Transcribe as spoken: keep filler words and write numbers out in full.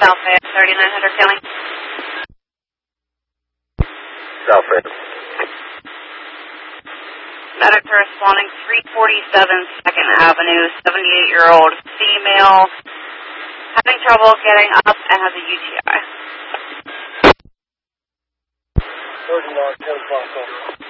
South Fayette, thirty-nine hundred County. South Fayette. Medic responding three forty-seven second Avenue, seventy-eight-year-old female, having trouble getting up and has a U T I. thirty-nine, ten o'clock over.